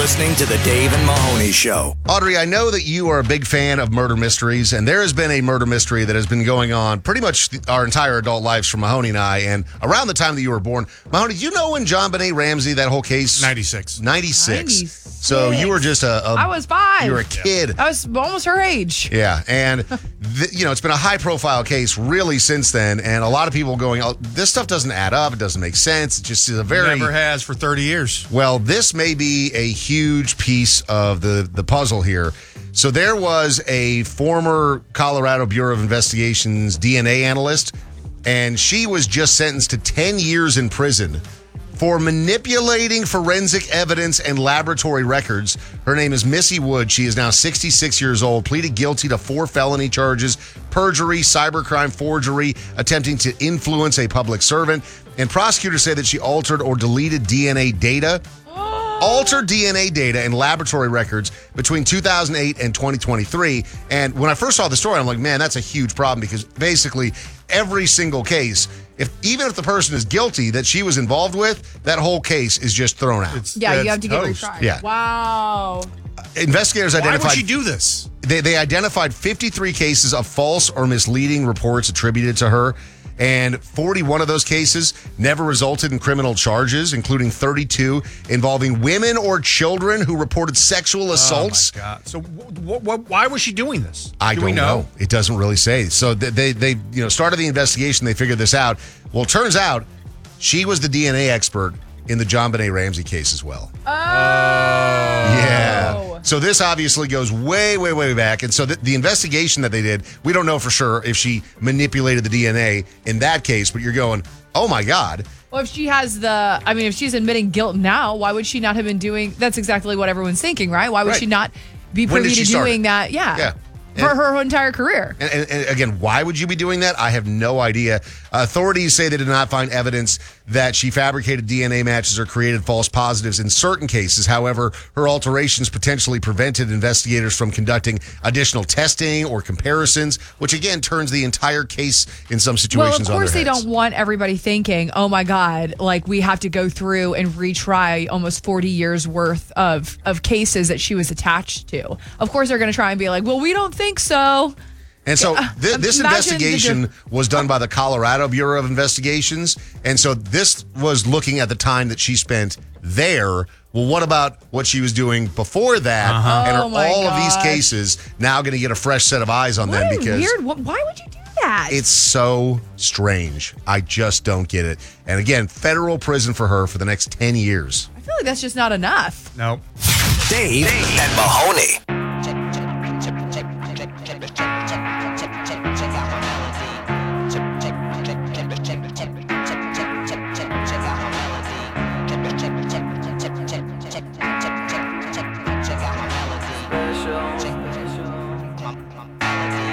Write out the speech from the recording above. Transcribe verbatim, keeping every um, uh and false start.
listening to the Dave and Mahoney Show. Audrey, I know that you are a big fan of murder mysteries, and there has been a murder mystery that has been going on pretty much our entire adult lives for Mahoney and I, and around the time that you were born. Mahoney, do you know when John Benet Ramsey, that whole case? ninety-six. ninety-six. ninety-six. So you were just a, a... I was five. You were a kid. I was almost her age. Yeah, and th- you know, it's been a high-profile case really since then, and a lot of people going, oh, this stuff doesn't add up, it doesn't make sense, it just is a very... Never has for thirty years. Well, this may be a huge piece of the, the puzzle here. So there was a former Colorado Bureau of Investigation's D N A analyst, and she was just sentenced to ten years in prison for manipulating forensic evidence and laboratory records. Her name is Missy Wood. She is now sixty-six years old, pleaded guilty to four felony charges: perjury, cybercrime, forgery, attempting to influence a public servant. And prosecutors say that she altered or deleted D N A data. Altered D N A data and laboratory records between two thousand eight and twenty twenty-three. And when I first saw the story, I'm like, man, that's a huge problem, because basically every single case, if even if the person is guilty that she was involved with, that whole case is just thrown out. It's, Yeah, you have it's to get toast. retried. Yeah. Wow. Investigators Why identified... would she do this? They, they identified fifty-three cases of false or misleading reports attributed to her, and forty-one of those cases never resulted in criminal charges, including thirty-two involving women or children who reported sexual assaults. Oh, my God. So w- w- why was she doing this? I Do don't we know? know. It doesn't really say. So they, they, they, you know, started the investigation. They figured this out. Well, it turns out she was the D N A expert in the John Benet Ramsey case as well. Oh. Yeah. So this obviously goes way, way, way back. And so the, the investigation that they did, we don't know for sure if she manipulated the D N A in that case, but you're going, oh my God. Well, if she has the, I mean, if she's admitting guilt now, why would she not have been doing, that's exactly what everyone's thinking, right? Why would Right. she not be When did privy she to start doing it? that? Yeah. Yeah. For And- her entire career. And, and, and again, why would you be doing that? I have no idea. Authorities say they did not find evidence that she fabricated D N A matches or created false positives in certain cases. However, her alterations potentially prevented investigators from conducting additional testing or comparisons, which again turns the entire case in some Well, situations of on course their they heads. don't want everybody thinking, oh my God, like we have to go through and retry almost forty years worth of, of cases that she was attached to. Of course they're going to try and be like, well, we don't think so. And so Yeah, thi- this imagine the investigation diff- was done by the Colorado Bureau of Investigations. And so this was looking at the time that she spent there. Well, what about what she was doing before that? Uh-huh. And are Oh, my all of these gosh. cases now going to get a fresh set of eyes on them? What a Because weird, wh- why would you do that? it's so strange. I just don't get it. And again, federal prison for her for the next ten years. I feel like that's just not enough. No. Dave and Mahoney.